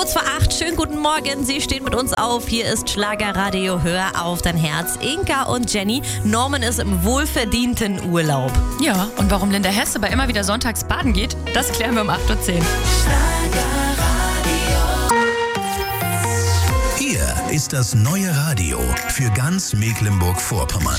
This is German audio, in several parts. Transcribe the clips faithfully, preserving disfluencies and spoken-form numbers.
Kurz vor acht, schönen guten Morgen. Sie stehen mit uns auf. Hier ist Schlagerradio. Hör auf dein Herz. Inka und Jenny. Norman ist im wohlverdienten Urlaub. Ja, und warum Linda Hesse bei immer wieder sonntags baden geht, das klären wir um acht Uhr zehn. Hier ist das neue Radio für ganz Mecklenburg-Vorpommern.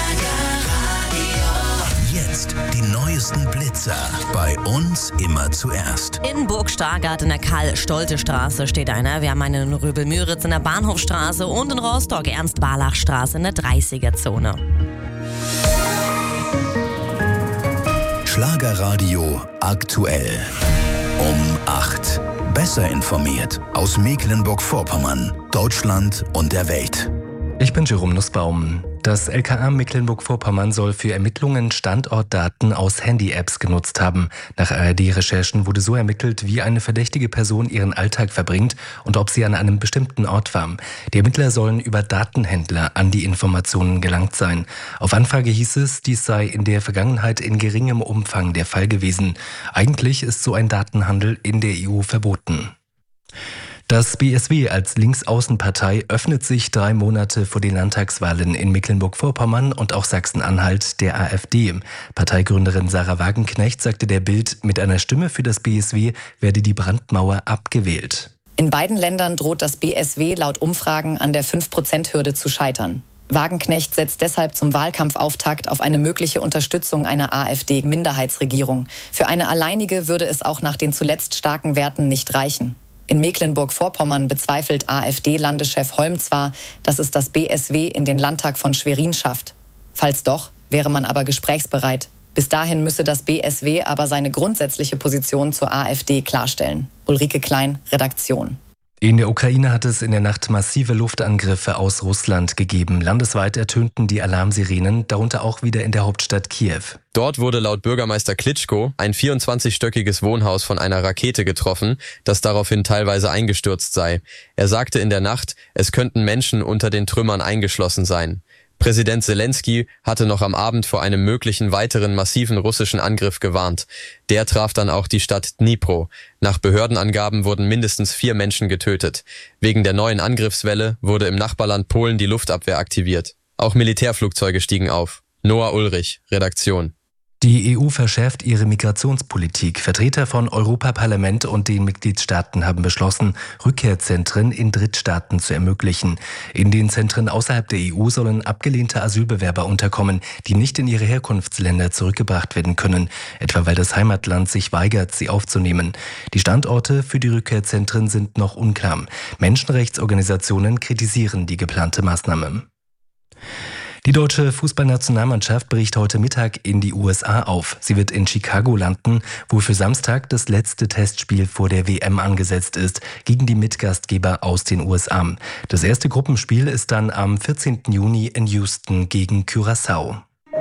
Jetzt die neuesten Blitzer. Bei uns immer zuerst. In Burg Stargard in der Karl-Stolte-Straße steht einer. Wir haben einen in Röbel-Müritz in der Bahnhofstraße und in Rostock Ernst-Barlach-Straße in der dreißiger-Zone. Schlagerradio aktuell. Um acht. Besser informiert aus Mecklenburg-Vorpommern, Deutschland und der Welt. Ich bin Jerome Nussbaum. Das L K A Mecklenburg-Vorpommern soll für Ermittlungen Standortdaten aus Handy-Apps genutzt haben. Nach A R D-Recherchen wurde so ermittelt, wie eine verdächtige Person ihren Alltag verbringt und ob sie an einem bestimmten Ort war. Die Ermittler sollen über Datenhändler an die Informationen gelangt sein. Auf Anfrage hieß es, dies sei in der Vergangenheit in geringem Umfang der Fall gewesen. Eigentlich ist so ein Datenhandel in der E U verboten. Das B S W als Linksaußenpartei öffnet sich drei Monate vor den Landtagswahlen in Mecklenburg-Vorpommern und auch Sachsen-Anhalt der AfD. Parteigründerin Sarah Wagenknecht sagte der Bild, mit einer Stimme für das B S W werde die Brandmauer abgewählt. In beiden Ländern droht das B S W laut Umfragen an der fünf Prozent Hürde zu scheitern. Wagenknecht setzt deshalb zum Wahlkampfauftakt auf eine mögliche Unterstützung einer AfD-Minderheitsregierung. Für eine alleinige würde es auch nach den zuletzt starken Werten nicht reichen. In Mecklenburg-Vorpommern bezweifelt AfD-Landeschef Holm zwar, dass es das B S W in den Landtag von Schwerin schafft. Falls doch, wäre man aber gesprächsbereit. Bis dahin müsse das B S W aber seine grundsätzliche Position zur AfD klarstellen. Ulrike Klein, Redaktion. In der Ukraine hat es in der Nacht massive Luftangriffe aus Russland gegeben. Landesweit ertönten die Alarmsirenen, darunter auch wieder in der Hauptstadt Kiew. Dort wurde laut Bürgermeister Klitschko ein vierundzwanzigstöckiges Wohnhaus von einer Rakete getroffen, das daraufhin teilweise eingestürzt sei. Er sagte in der Nacht, es könnten Menschen unter den Trümmern eingeschlossen sein. Präsident Zelensky hatte noch am Abend vor einem möglichen weiteren massiven russischen Angriff gewarnt. Der traf dann auch die Stadt Dnipro. Nach Behördenangaben wurden mindestens vier Menschen getötet. Wegen der neuen Angriffswelle wurde im Nachbarland Polen die Luftabwehr aktiviert. Auch Militärflugzeuge stiegen auf. Noah Ulrich, Redaktion. Die E U verschärft ihre Migrationspolitik. Vertreter von Europaparlament und den Mitgliedstaaten haben beschlossen, Rückkehrzentren in Drittstaaten zu ermöglichen. In den Zentren außerhalb der E U sollen abgelehnte Asylbewerber unterkommen, die nicht in ihre Herkunftsländer zurückgebracht werden können, etwa weil das Heimatland sich weigert, sie aufzunehmen. Die Standorte für die Rückkehrzentren sind noch unklar. Menschenrechtsorganisationen kritisieren die geplante Maßnahme. Die deutsche Fußballnationalmannschaft bricht heute Mittag in die U S A auf. Sie wird in Chicago landen, wo für Samstag das letzte Testspiel vor der W M angesetzt ist, gegen die Mitgastgeber aus den U S A. Das erste Gruppenspiel ist dann am vierzehnten Juni in Houston gegen Curaçao.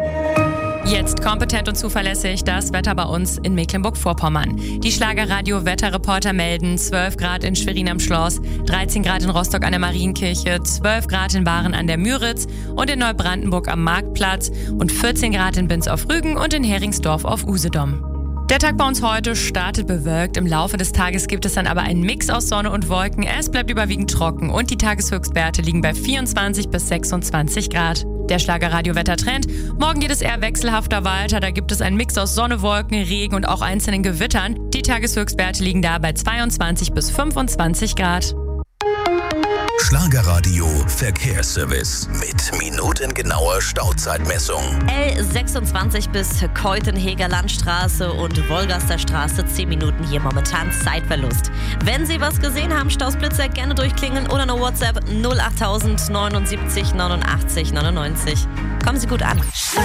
Jetzt kompetent und zuverlässig das Wetter bei uns in Mecklenburg-Vorpommern. Die Schlagerradio-Wetterreporter melden zwölf Grad in Schwerin am Schloss, dreizehn Grad in Rostock an der Marienkirche, zwölf Grad in Waren an der Müritz und in Neubrandenburg am Marktplatz und vierzehn Grad in Binz auf Rügen und in Heringsdorf auf Usedom. Der Tag bei uns heute startet bewölkt. Im Laufe des Tages gibt es dann aber einen Mix aus Sonne und Wolken. Es bleibt überwiegend trocken und die Tageshöchstwerte liegen bei vierundzwanzig bis sechsundzwanzig Grad. Der Schlagerradio-Wettertrend. Morgen geht es eher wechselhafter weiter. Da gibt es einen Mix aus Sonne, Wolken, Regen und auch einzelnen Gewittern. Die Tageshöchstwerte liegen da bei zweiundzwanzig bis fünfundzwanzig Grad. Schlagerradio Verkehrsservice mit minutengenauer Stauzeitmessung. L sechsundzwanzig bis Keutenheger Landstraße und Wolgaster Straße, zehn Minuten hier momentan Zeitverlust. Wenn Sie was gesehen haben, Stausblitzer, gerne durchklingeln oder eine WhatsApp null acht neunundsiebzig neunundachtzig neunundneunzig. Kommen Sie gut an.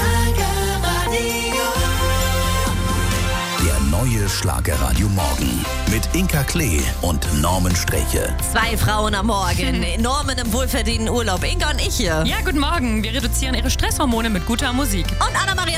Der neue Schlagerradio Morgen mit Inka Klee und Norman Streche. Zwei Frauen am Morgen. Norman im wohlverdienten Urlaub. Inka und ich hier. Ja, guten Morgen. Wir reduzieren Ihre Stresshormone mit guter Musik. Und Anna-Maria